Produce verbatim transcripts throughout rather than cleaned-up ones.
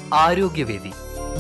ആരോഗ്യവേദി.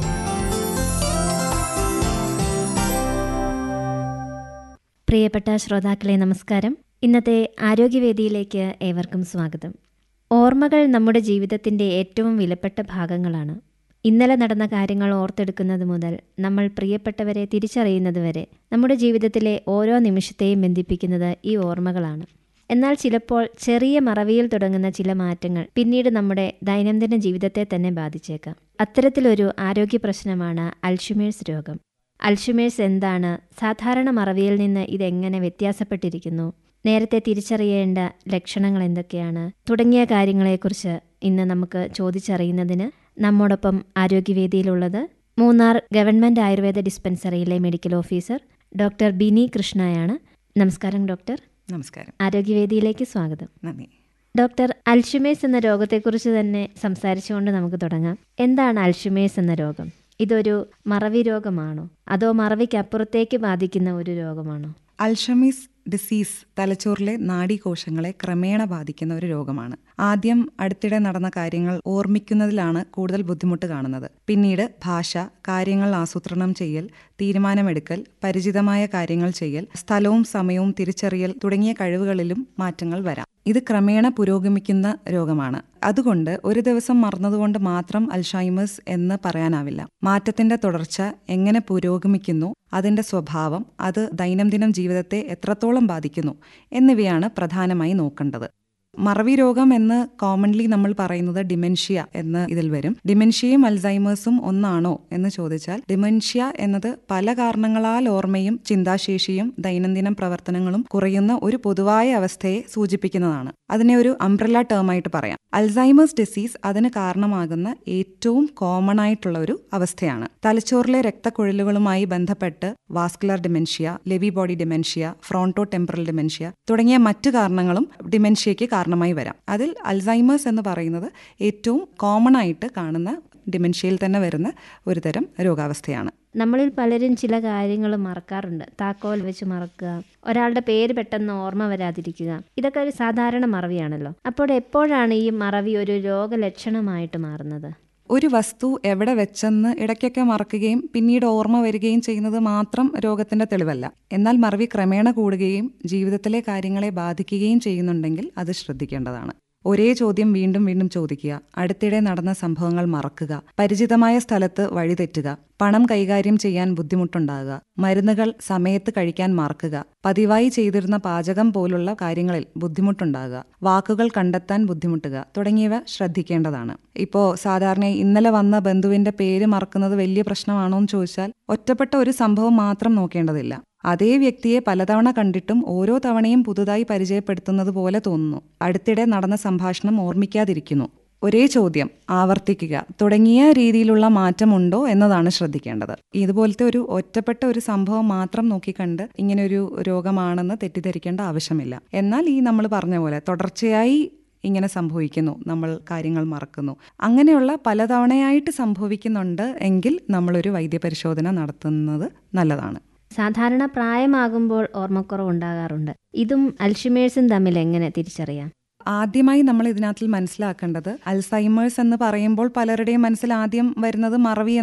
പ്രിയപ്പെട്ട ശ്രോതാക്കളെ നമസ്കാരം. ഇന്നത്തെ ആരോഗ്യവേദിയിലേക്ക് ഏവർക്കും സ്വാഗതം. ഓർമ്മകൾ നമ്മുടെ ജീവിതത്തിൻ്റെ ഏറ്റവും വിലപ്പെട്ട ഭാഗങ്ങളാണ്. ഇന്നലെ നടന്ന കാര്യങ്ങൾ ഓർത്തെടുക്കുന്നത് മുതൽ നമ്മൾ പ്രിയപ്പെട്ടവരെ തിരിച്ചറിയുന്നത് വരെ നമ്മുടെ ജീവിതത്തിലെ ഓരോ നിമിഷത്തെയും ബന്ധിപ്പിക്കുന്നത് ഈ ഓർമ്മകളാണ്. എന്നാൽ ചിലപ്പോൾ ചെറിയ മറവിയിൽ തുടങ്ങുന്ന ചില മാറ്റങ്ങൾ പിന്നീട് നമ്മുടെ ദൈനംദിന ജീവിതത്തെ തന്നെ ബാധിച്ചേക്കാം. അത്തരത്തിലൊരു ആരോഗ്യ പ്രശ്നമാണ് അൽഷിമേഴ്സ് രോഗം. അൽഷിമേഴ്സ് എന്താണ്? സാധാരണ മറവിയിൽ നിന്ന് ഇതെങ്ങനെ വ്യത്യാസപ്പെട്ടിരിക്കുന്നു? നേരത്തെ തിരിച്ചറിയേണ്ട ലക്ഷണങ്ങൾ എന്തൊക്കെയാണ്? തുടങ്ങിയ കാര്യങ്ങളെക്കുറിച്ച് ഇന്ന് നമുക്ക് ചോദിച്ചറിയുന്നതിന് നമ്മോടൊപ്പം ആരോഗ്യവേദിയിലുള്ളത് Munnar government Ayurveda ഡിസ്പെൻസറിയിലെ medical officer doctor Bini കൃഷ്ണയാണ്. നമസ്കാരം ഡോക്ടർ. നമസ്കാരം. ആരോഗ്യവേദിയിലേക്ക് സ്വാഗതം. നന്ദി. ഡോക്ടർ, അൽഷിമേഴ്സ് എന്ന രോഗത്തെക്കുറിച്ച് തന്നെ സംസാരിച്ചുകൊണ്ട് നമുക്ക് തുടങ്ങാം. എന്താണ് അൽഷിമേഴ്സ് എന്ന രോഗം? ഇതൊരു മറവി രോഗമാണോ അതോ മറവിക്കപ്പുറത്തേക്ക് ബാധിക്കുന്ന ഒരു രോഗമാണോ? അൽഷിമേഴ്സ് ഡിസീസ് തലച്ചോറിലെ നാഡീകോശങ്ങളെ ക്രമേണ ബാധിക്കുന്ന ഒരു രോഗമാണ്. ആദ്യം അടുത്തിടെ നടന്ന കാര്യങ്ങൾ ഓർമ്മിക്കുന്നതിലാണ് കൂടുതൽ ബുദ്ധിമുട്ട് കാണുന്നത്. പിന്നീട് ഭാഷ, കാര്യങ്ങൾ ആസൂത്രണം ചെയ്യൽ, തീരുമാനമെടുക്കൽ, പരിചിതമായ കാര്യങ്ങൾ ചെയ്യൽ, സ്ഥലവും സമയവും തിരിച്ചറിയൽ തുടങ്ങിയ കഴിവുകളിലും മാറ്റങ്ങൾ വരാം. ഇത് ക്രമേണ പുരോഗമിക്കുന്ന രോഗമാണ്. അതുകൊണ്ട് ഒരു ദിവസം മറന്നതുകൊണ്ട് മാത്രം അൽഷൈമേഴ്സ് എന്ന് പറയാനാവില്ല. മാറ്റത്തിന്റെ തുടർച്ച, എങ്ങനെ പുരോഗമിക്കുന്നു, അതിന്റെ സ്വഭാവം, അത് ദൈനംദിന ജീവിതത്തെ എത്രത്തോളം ബാധിക്കുന്നു എന്നിവയാണ് പ്രധാനമായി നോക്കേണ്ടത്. മറവി രോഗം എന്ന് കോമൺലി നമ്മൾ പറയുന്നത് ഡിമെൻഷ്യ എന്ന് ഇതിൽ വരും. ഡിമെൻഷ്യയും അൽസൈമേഴ്സും ഒന്നാണോ എന്ന് ചോദിച്ചാൽ, ഡിമെൻഷ്യ എന്നത് പല കാരണങ്ങളാൽ ഓർമ്മയും ചിന്താശേഷിയും ദൈനംദിന പ്രവർത്തനങ്ങളും കുറയുന്ന ഒരു പൊതുവായ അവസ്ഥയെ സൂചിപ്പിക്കുന്നതാണ്. അതിനെ ഒരു അംബ്രല്ല ടേമായിട്ട് പറയാം. അൽസൈമേഴ്സ് ഡിസീസ് അതിന് കാരണമാകുന്ന ഏറ്റവും കോമൺ ആയിട്ടുള്ള ഒരു അവസ്ഥയാണ്. തലച്ചോറിലെ രക്തക്കുഴലുകളുമായി ബന്ധപ്പെട്ട് vascular dementia, levy body dementia, fronto temporal dementia തുടങ്ങിയ മറ്റു കാരണങ്ങളും ഡിമെൻഷ്യയ്ക്ക് കാരണമായി വരാം. അതിൽ അൽസൈമേഴ്സ് എന്ന് പറയുന്നത് ഏറ്റവും കോമൺ ആയിട്ട് കാണുന്ന ഡിമെൻഷ്യയിൽ തന്നെ വരുന്ന ഒരു തരം രോഗാവസ്ഥയാണ്. നമ്മളിൽ പലരും ചില കാര്യങ്ങൾ മറക്കാറുണ്ട്. താക്കോൽ വെച്ച് മറക്കുക, ഒരാളുടെ പേര് പെട്ടെന്ന് ഓർമ്മ വരാതിരിക്കുക, ഇതൊക്കെ ഒരു സാധാരണ മറവിയാണല്ലോ. അപ്പോൾ എപ്പോഴാണ് ഈ മറവി ഒരു രോഗലക്ഷണമായിട്ട് മാറുന്നത്? ഒരു വസ്തു എവിടെ വെച്ചെന്ന് ഇടയ്ക്കൊക്കെ മറക്കുകയും പിന്നീട് ഓർമ്മ വരികയും ചെയ്യുന്നത് മാത്രം രോഗത്തിന്റെ തെളിവല്ല. എന്നാൽ മറവി ക്രമേണ കൂടുകയും ജീവിതത്തിലെ കാര്യങ്ങളെ ബാധിക്കുകയും ചെയ്യുന്നുണ്ടെങ്കിൽ അത് ശ്രദ്ധിക്കേണ്ടതാണ്. ഒരേ ചോദ്യം വീണ്ടും വീണ്ടും ചോദിക്കുക, അടുത്തിടെ നടന്ന സംഭവങ്ങൾ മറക്കുക, പരിചിതമായ സ്ഥലത്ത് വഴിതെറ്റുക, പണം കൈകാര്യം ചെയ്യാൻ ബുദ്ധിമുട്ടുണ്ടാകുക, മരുന്നുകൾ സമയത്ത് കഴിക്കാൻ മറക്കുക, പതിവായി ചെയ്തിരുന്ന പാചകം പോലുള്ള കാര്യങ്ങളിൽ ബുദ്ധിമുട്ടുണ്ടാകുക, വാക്കുകൾ കണ്ടെത്താൻ ബുദ്ധിമുട്ടുക തുടങ്ങിയവ ശ്രദ്ധിക്കേണ്ടതാണ്. ഇപ്പോൾ സാധാരണ ഇന്നലെ വന്ന ബന്ധുവിന്റെ പേര് മറക്കുന്നത് വലിയ പ്രശ്നമാണോ എന്ന് ചോദിച്ചാൽ, ഒറ്റപ്പെട്ട ഒരു സംഭവം മാത്രം നോക്കേണ്ടതില്ല. അതേ വ്യക്തിയെ പലതവണ കണ്ടിട്ടും ഓരോ തവണയും പുതുതായി പരിചയപ്പെടുത്തുന്നത് പോലെ തോന്നുന്നു, അടുത്തിടെ നടന്ന സംഭാഷണം ഓർമ്മിക്കാതിരിക്കുന്നു, ഒരേ ചോദ്യം ആവർത്തിക്കുക തുടങ്ങിയ രീതിയിലുള്ള മാറ്റമുണ്ടോ എന്നതാണ് ശ്രദ്ധിക്കേണ്ടത്. ഇതുപോലത്തെ ഒരു ഒറ്റപ്പെട്ട ഒരു സംഭവം മാത്രം നോക്കിക്കണ്ട് ഇങ്ങനെയൊരു രോഗമാണെന്ന് തെറ്റിദ്ധരിക്കേണ്ട ആവശ്യമില്ല. എന്നാൽ ഈ നമ്മൾ പറഞ്ഞ പോലെ തുടർച്ചയായി ഇങ്ങനെ സംഭവിക്കുന്നു, നമ്മൾ കാര്യങ്ങൾ മറക്കുന്നു, അങ്ങനെയുള്ള പലതവണയായിട്ട് സംഭവിക്കുന്നുണ്ട് എങ്കിൽ നമ്മളൊരു വൈദ്യപരിശോധന നടത്തുന്നത് നല്ലതാണ്. സാധാരണ പ്രായമാകുമ്പോൾ ഓർമ്മക്കുറവ് ഉണ്ടാകാറുണ്ട്. ഇതും അൽഷിമേഴ്സും തമ്മിൽ എങ്ങനെ തിരിച്ചറിയാം? ആദ്യമായി നമ്മൾ ഇതിനകത്ത് മനസ്സിലാക്കേണ്ടത്, അൽസൈമേഴ്സ് എന്ന് പറയുമ്പോൾ പലരുടെയും മനസ്സിൽ ആദ്യം വരുന്നത് മറവി